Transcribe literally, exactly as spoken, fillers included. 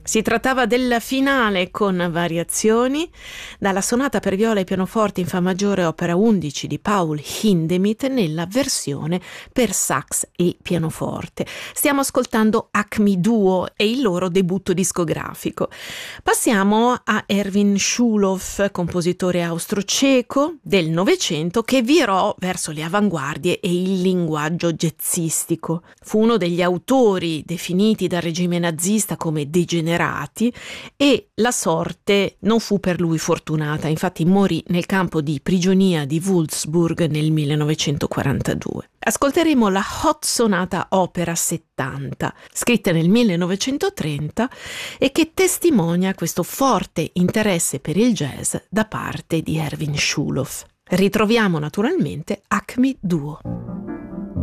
Si trattava della finale con variazioni dalla sonata per viola e pianoforte in fa maggiore opera undici di Paul Hindemith nella versione per sax e pianoforte. Stiamo ascoltando Acme Duo e il loro debutto discografico. Passiamo a Erwin Schulhoff, compositore austro-ceco del Novecento che virò verso le avanguardie e il linguaggio jazzistico. Fu uno degli autori definiti dal regime nazista come degenerati e la sorte non fu per lui fortunata, infatti morì nel campo di prigionia di Würzburg nel millenovecentoquarantadue. Ascolteremo la Hot Sonata Opera settanta, scritta nel millenovecentotrenta e che testimonia questo forte interesse per il jazz da parte di Erwin Schulhoff. Ritroviamo naturalmente Acme Duo.